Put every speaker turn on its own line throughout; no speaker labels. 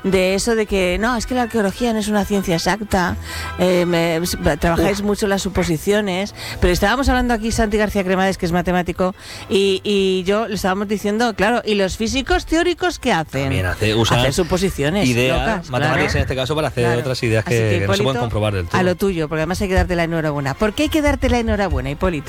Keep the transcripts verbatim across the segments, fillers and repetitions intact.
de eso de que no, es que la arqueología no es una ciencia exacta, eh, me, trabajáis Uf. mucho las suposiciones, pero estábamos hablando aquí Santi García Cremades, que es matemático, y, y yo le estábamos diciendo, claro, ¿y los físicos teóricos qué hacen?
También hace, usan
hacer suposiciones
ideas,
locas,
matemáticas
claro.
en este caso, para hacer
claro.
otras ideas que,
que,
que
Hipólito,
no se pueden comprobar del todo.
A lo tuyo, porque además hay que darte la enhorabuena. ¿Por qué hay que darte la enhorabuena, Hipólito?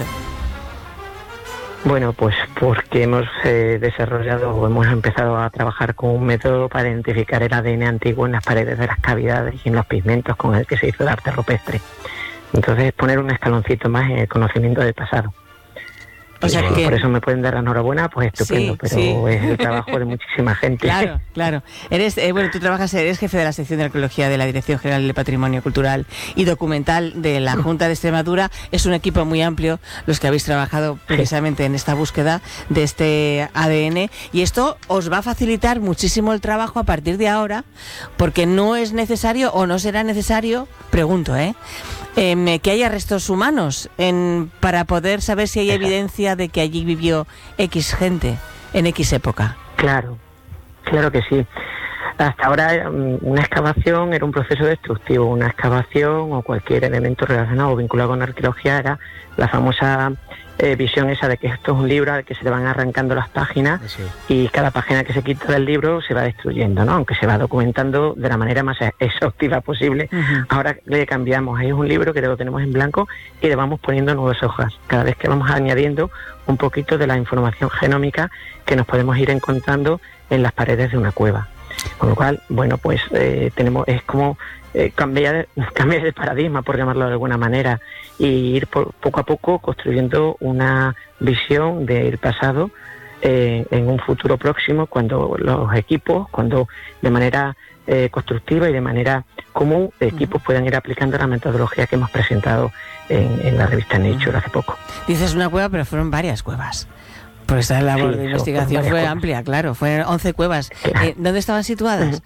Bueno, pues porque hemos eh, desarrollado o hemos empezado a trabajar con un método para identificar el A D N antiguo en las paredes de las cavidades y en los pigmentos con el que se hizo el arte rupestre. Entonces, poner un escaloncito más en el conocimiento del pasado. O sea que... Por eso me pueden dar la enhorabuena, pues estupendo, sí, pero sí. es el trabajo de muchísima gente.
Claro, claro. Eres, eh, bueno, tú trabajas, eres jefe de la sección de arqueología de la Dirección General de Patrimonio Cultural y Documental de la Junta de Extremadura. Es un equipo muy amplio los que habéis trabajado precisamente sí. en esta búsqueda de este A D N, y esto os va a facilitar muchísimo el trabajo a partir de ahora, porque no es necesario o no será necesario, pregunto, ¿eh? Eh, que haya restos humanos en, para poder saber si hay evidencia de que allí vivió X gente en X época.
Claro, claro que sí. Hasta ahora una excavación era un proceso destructivo, una excavación o cualquier elemento relacionado o vinculado con la arqueología era la famosa eh, visión esa de que esto es un libro al que se le van arrancando las páginas sí. y cada página que se quita del libro se va destruyendo, ¿no? Aunque se va documentando de la manera más exhaustiva posible. Uh-huh. Ahora le cambiamos, ahí es un libro que lo tenemos en blanco y le vamos poniendo nuevas hojas, cada vez que vamos añadiendo un poquito de la información genómica que nos podemos ir encontrando en las paredes de una cueva. Con lo cual, bueno, pues eh, tenemos es como eh, cambiar, cambiar de paradigma, por llamarlo de alguna manera, y ir por, poco a poco construyendo una visión del pasado eh, en un futuro próximo, cuando los equipos, cuando de manera eh, constructiva y de manera común, equipos puedan ir aplicando la metodología que hemos presentado en, en la revista Nature hace poco.
Dices una cueva, pero fueron varias cuevas. Pues esta labor sí, de investigación fue cosas. amplia, claro, fueron once cuevas. Claro. Eh, ¿Dónde estaban situadas?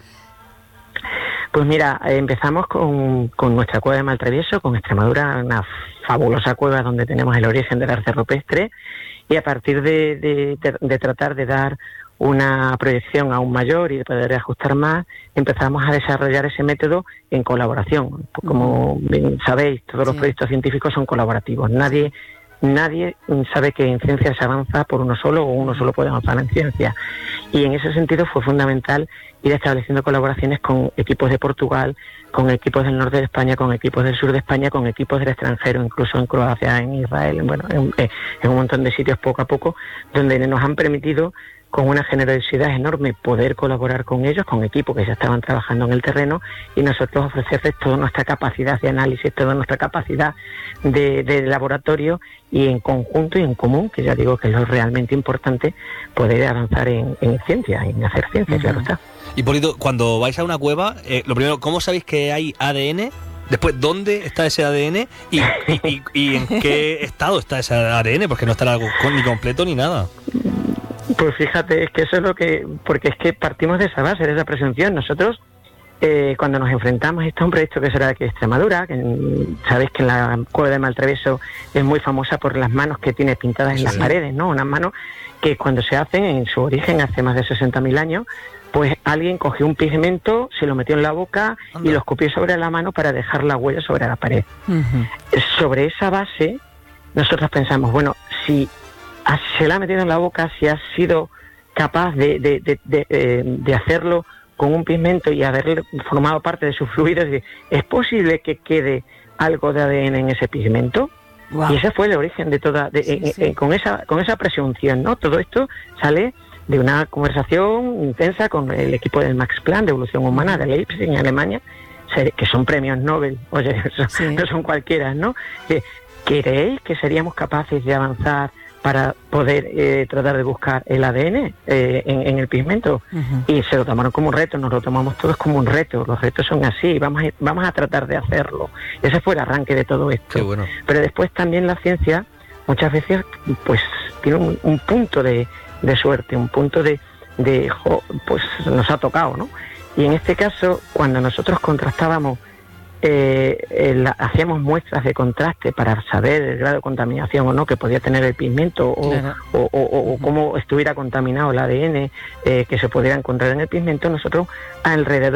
Pues mira, empezamos con, con nuestra cueva de Maltravieso, con Extremadura, una fabulosa cueva donde tenemos el origen del arte rupestre, y a partir de, de, de, de tratar de dar una proyección aún mayor y de poder ajustar más, empezamos a desarrollar ese método en colaboración. Como bien sabéis, todos los sí. proyectos científicos son colaborativos. Nadie... Nadie sabe que en ciencia se avanza por uno solo o uno solo puede avanzar en ciencia. Y en ese sentido fue fundamental ir estableciendo colaboraciones con equipos de Portugal, con equipos del norte de España, con equipos del sur de España, con equipos del extranjero, incluso en Croacia, en Israel, bueno, en, en un montón de sitios poco a poco, donde nos han permitido con una generosidad enorme poder colaborar con ellos, con equipos que ya estaban trabajando en el terreno, y nosotros ofrecerles toda nuestra capacidad de análisis, toda nuestra capacidad de, de laboratorio, y en conjunto y en común, que ya digo que es lo realmente importante, poder avanzar en, en ciencia, en hacer ciencia, uh-huh. claro está.
Hipólito, cuando vais a una cueva, eh, lo primero, ¿cómo sabéis que hay A D N? Después, ¿dónde está ese A D N? ¿Y, y, y, y en qué estado está ese A D N? Porque no estará ni completo ni nada.
Pues fíjate, es que eso es lo que... Porque es que partimos de esa base, de esa presunción. Nosotros, eh, cuando nos enfrentamos, este es un proyecto que será de aquí de Extremadura, que sabéis que en la cueva de Maltravieso es muy famosa por las manos que tiene pintadas en sí. las paredes, ¿no? Unas manos que cuando se hacen, en su origen, hace más de sesenta mil años, pues alguien cogió un pigmento, se lo metió en la boca Anda. y lo escupió sobre la mano para dejar la huella sobre la pared. Uh-huh. Sobre esa base, nosotros pensamos, bueno, si se la ha metido en la boca, si ha sido capaz de, de, de, de, de, de hacerlo con un pigmento y haber formado parte de sus fluidos, ¿es posible que quede algo de A D N en ese pigmento? Wow. Y ese fue el origen de toda, de, sí, eh, sí. Eh, con esa con esa presunción, ¿no? Todo esto sale de una conversación intensa con el equipo del Max Planck de evolución humana de Leipzig, en Alemania, que son premios Nobel, oye, sí. no son cualquiera, ¿no? ¿Creéis que seríamos capaces de avanzar para poder eh, tratar de buscar el A D N eh, en, en el pigmento? Uh-huh. Y se lo tomaron como un reto, nos lo tomamos todos como un reto. Los retos son así, vamos a, vamos a tratar de hacerlo. Ese fue el arranque de todo esto.
Qué bueno.
Pero después también la ciencia muchas veces pues tiene un, un punto de, de suerte, un punto de, de jo, pues nos ha tocado, ¿no? Y en este caso, cuando nosotros contrastábamos Eh, eh, la, hacíamos muestras de contraste para saber el grado de contaminación o no que podía tener el pigmento o, claro. o, o, o, o cómo estuviera contaminado el A D N eh, que se pudiera encontrar en el pigmento, nosotros alrededor